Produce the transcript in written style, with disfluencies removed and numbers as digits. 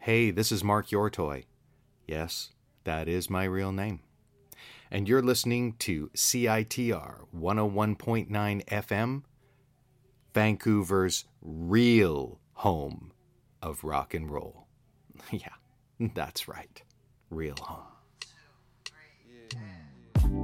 Hey, this is Mark Yortoy. Yes, that is my real name. And you're listening to CITR 101.9 FM, Vancouver's real home of rock and roll. Yeah, that's right. Real home. 1, 2, 3. Yeah.